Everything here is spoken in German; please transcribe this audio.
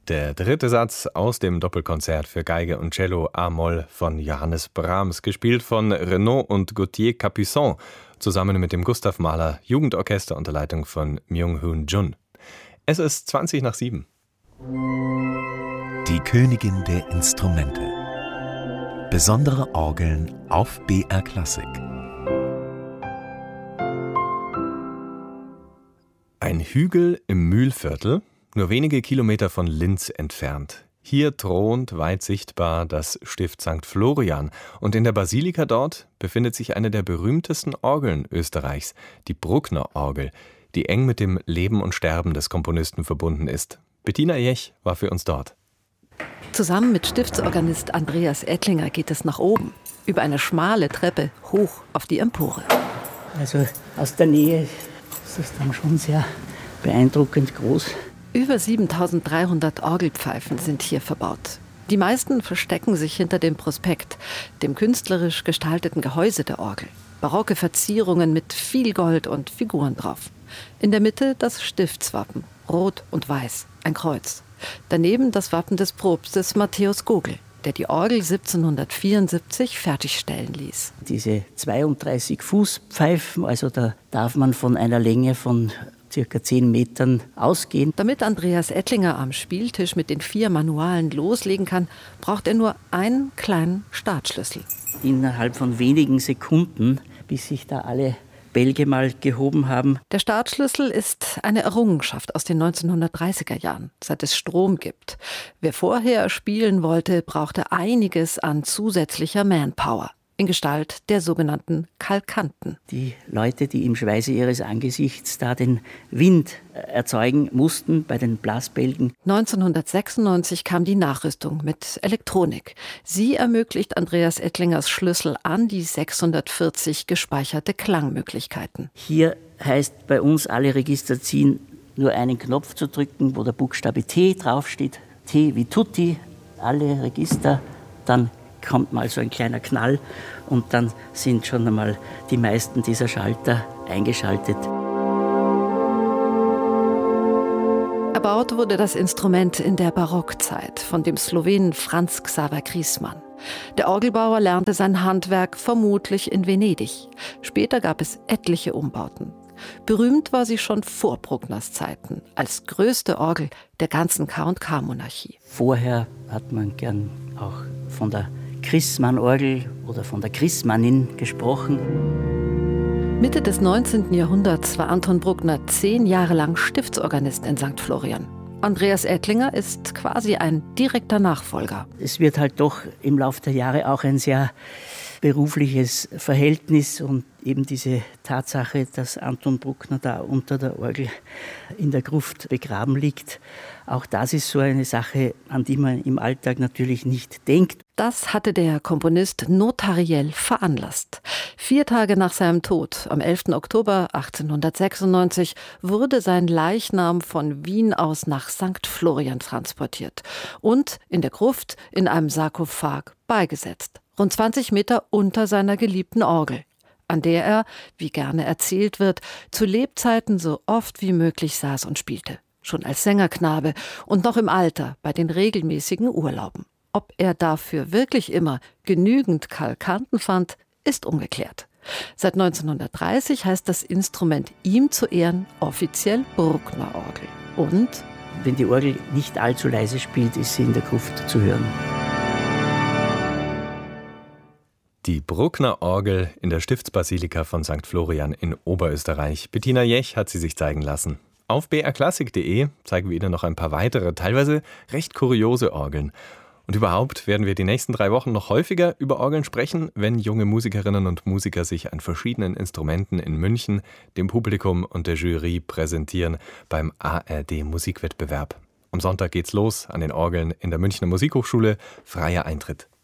Der dritte Satz aus dem Doppelkonzert für Geige und Cello A-Moll von Johannes Brahms, gespielt von Renaud und Gauthier Capuçon, zusammen mit dem Gustav Mahler Jugendorchester unter Leitung von Myung-Hoon Jun. Es ist 7:20. Die Königin der Instrumente. Besondere Orgeln auf BR Klassik. Ein Hügel im Mühlviertel, nur wenige Kilometer von Linz entfernt. Hier thront weit sichtbar das Stift St. Florian und in der Basilika dort befindet sich eine der berühmtesten Orgeln Österreichs, die Bruckner-Orgel, die eng mit dem Leben und Sterben des Komponisten verbunden ist. Bettina Jech war für uns dort. Zusammen mit Stiftsorganist Andreas Ettlinger geht es nach oben, über eine schmale Treppe hoch auf die Empore. Also aus der Nähe ist es dann schon sehr beeindruckend groß. Über 7.300 Orgelpfeifen sind hier verbaut. Die meisten verstecken sich hinter dem Prospekt, dem künstlerisch gestalteten Gehäuse der Orgel. Barocke Verzierungen mit viel Gold und Figuren drauf. In der Mitte das Stiftswappen, rot und weiß, ein Kreuz. Daneben das Wappen des Propstes Matthäus Gogel, der die Orgel 1774 fertigstellen ließ. Diese 32 Fußpfeifen, also da darf man von einer Länge von circa 10 Metern ausgehen. Damit Andreas Ettlinger am Spieltisch mit den 4 Manualen loslegen kann, braucht er nur einen kleinen Startschlüssel. Innerhalb von wenigen Sekunden, bis sich da alle Bälge mal gehoben haben. Der Startschlüssel ist eine Errungenschaft aus den 1930er Jahren, seit es Strom gibt. Wer vorher spielen wollte, brauchte einiges an zusätzlicher Manpower in Gestalt der sogenannten Kalkanten. Die Leute, die im Schweiße ihres Angesichts da den Wind erzeugen mussten bei den Blasbälgen. 1996 kam die Nachrüstung mit Elektronik. Sie ermöglicht Andreas Ettlingers Schlüssel an die 640 gespeicherte Klangmöglichkeiten. Hier heißt bei uns alle Register ziehen, nur einen Knopf zu drücken, wo der Buchstabe T draufsteht. T wie Tutti, alle Register, dann kommt mal so ein kleiner Knall und dann sind schon einmal die meisten dieser Schalter eingeschaltet. Erbaut wurde das Instrument in der Barockzeit von dem Slowenen Franz Xaver Kriesmann. Der Orgelbauer lernte sein Handwerk vermutlich in Venedig. Später gab es etliche Umbauten. Berühmt war sie schon vor Bruckners Zeiten als größte Orgel der ganzen K&K-Monarchie. Vorher hat man gern auch von der Kriesmann-Orgel oder von der Kriesmannin gesprochen. Mitte des 19. Jahrhunderts war Anton Bruckner 10 Jahre lang Stiftsorganist in St. Florian. Andreas Ettlinger ist quasi ein direkter Nachfolger. Es wird halt doch im Laufe der Jahre auch ein sehr berufliches Verhältnis und eben diese Tatsache, dass Anton Bruckner da unter der Orgel in der Gruft begraben liegt. Auch das ist so eine Sache, an die man im Alltag natürlich nicht denkt. Das hatte der Komponist notariell veranlasst. 4 Tage nach seinem Tod, am 11. Oktober 1896, wurde sein Leichnam von Wien aus nach St. Florian transportiert und in der Gruft in einem Sarkophag beigesetzt. Rund 20 Meter unter seiner geliebten Orgel, an der er, wie gerne erzählt wird, zu Lebzeiten so oft wie möglich saß und spielte. Schon als Sängerknabe und noch im Alter bei den regelmäßigen Urlauben. Ob er dafür wirklich immer genügend Kalkanten fand, ist ungeklärt. Seit 1930 heißt das Instrument ihm zu Ehren offiziell Bruckner-Orgel. Und wenn die Orgel nicht allzu leise spielt, ist sie in der Gruft zu hören. Die Bruckner-Orgel in der Stiftsbasilika von St. Florian in Oberösterreich. Bettina Jech hat sie sich zeigen lassen. Auf brklassik.de zeigen wir Ihnen noch ein paar weitere, teilweise recht kuriose Orgeln. Und überhaupt werden wir die nächsten 3 Wochen noch häufiger über Orgeln sprechen, wenn junge Musikerinnen und Musiker sich an verschiedenen Instrumenten in München, dem Publikum und der Jury präsentieren beim ARD-Musikwettbewerb. Am Sonntag geht's los an den Orgeln in der Münchner Musikhochschule. Freier Eintritt.